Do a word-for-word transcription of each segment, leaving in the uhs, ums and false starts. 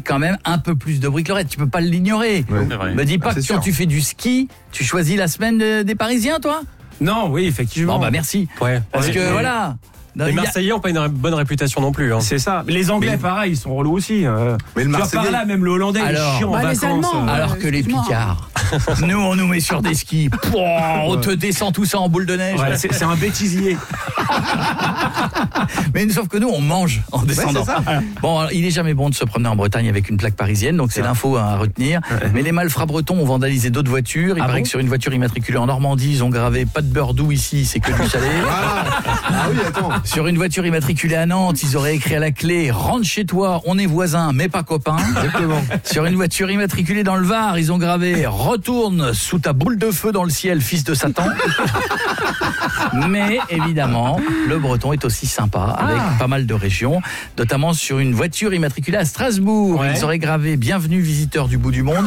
quand même un peu plus de bruit que le reste. Tu peux pas l'ignorer. Ouais, c'est vrai. Me dis pas Ah, que c'est quand sûr. tu fais du ski, tu choisis la semaine de- des Parisiens, toi ? Non, oui, effectivement. Bon, bah merci. Ouais. Parce Ouais, que ouais. voilà. Non, Les il y a- Marseillais n'ont pas une bonne réputation non plus. Hein. C'est ça. Les Anglais, Mais- pareil, ils sont relous aussi. euh. Mais le Tu vois, Marseillais- par là, même le Hollandais, il Alors, est chiant bah, en les vacances. Allemands, euh. Alors que les excuse-moi. Picards, nous on nous met sur des skis, Pouah, on te descend tout ça en boule de neige. Ouais, c'est c'est un bêtisier. Mais sauf que nous on mange en descendant. c'est ça. Bon, alors, il est jamais bon de se promener en Bretagne avec une plaque parisienne, donc c'est l'info à retenir. Mais les malfrats bretons ont vandalisé d'autres voitures. Il Ah paraît bon que sur une voiture immatriculée en Normandie, ils ont gravé pas de beurre doux ici, c'est que du salé. Ah, ah oui, attends. Sur une voiture immatriculée à Nantes, ils auraient écrit à la clé « Rentre chez toi, on est voisins, mais pas copains ». Exactement. Sur une voiture immatriculée dans le Var, ils ont gravé « Retourne sous ta boule de feu dans le ciel, fils de Satan ». Mais évidemment, le breton est aussi sympa, avec Ah. pas mal de régions, notamment sur une voiture immatriculée à Strasbourg. Ouais. Ils auraient gravé « Bienvenue visiteur du bout du monde ».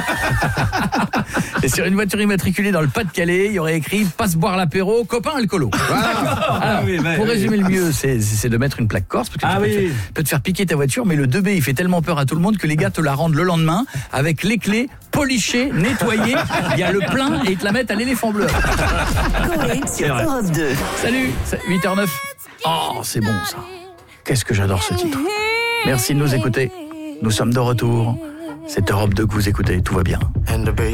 Et sur une voiture immatriculée dans le Pas-de-Calais, il y aurait écrit « Passe boire l'apéro, copain alcoolo ». Alors, Ah oui, bah, pour oui. résumer le mieux, c'est c'est de mettre une plaque corse, parce que Ah tu peux, oui. te, faire- peut te faire piquer ta voiture, mais le deux B, il fait tellement peur à tout le monde que les gars te la rendent le lendemain, avec les clés polichées, nettoyées, il y a le plein, et ils te la mettent à l'éléphant bleu. Coé sur vrai. Europe deux. Salut, c'est huit heures neuf. Oh, c'est bon ça. Qu'est-ce que j'adore ce titre. Merci de nous écouter. Nous sommes de retour. C'est Europe deux que vous écoutez, tout va bien. And the bass